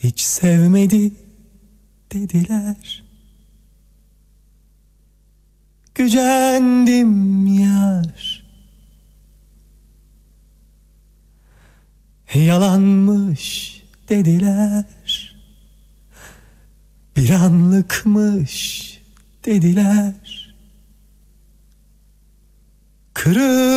hiç sevmedi dediler. Gücendim yar, yalanmış dediler. Bir anlıkmış dediler. Kırık